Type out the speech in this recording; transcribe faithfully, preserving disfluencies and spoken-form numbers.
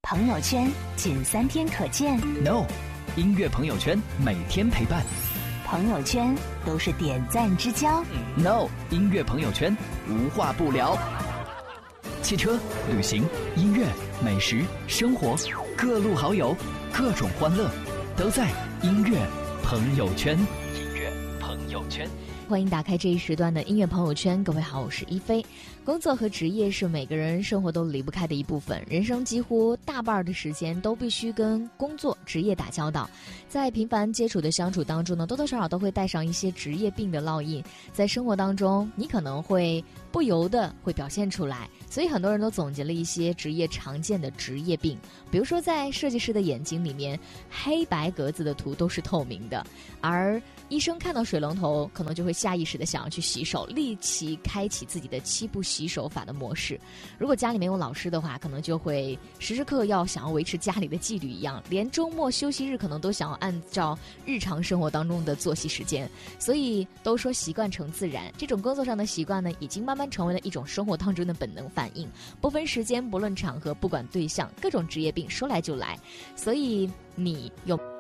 朋友圈仅三天可见。 No， 音乐朋友圈每天陪伴。 朋友圈都是点赞之交。 No， 音乐朋友圈无话不聊。汽车、旅行、音乐、美食、生活，各路好友，各种欢乐，都在音乐朋友圈。音乐朋友圈， 欢迎打开这一时段的音乐朋友圈。各位好，我是一菲。工作和职业是每个人生活都离不开的一部分，人生几乎大半的时间都必须跟工作、职业打交道。在频繁接触的相处当中呢，多多少少都会带上一些职业病的烙印，在生活当中你可能会不由得会表现出来。所以很多人都总结了一些职业常见的职业病，比如说在设计师的眼睛里面，黑白格子的图都是透明的，而医生看到水龙头可能就会下意识的想要去洗手，立即开启自己的七步洗手法的模式。如果家里没有老师的话，可能就会时时刻刻要想要维持家里的纪律一样，连周末休息日可能都想要按照日常生活当中的作息时间。所以都说习惯成自然，这种工作上的习惯呢，已经慢慢成为了一种生活当中的本能反应，不分时间，不论场合，不管对象，各种职业病说来就来。所以你有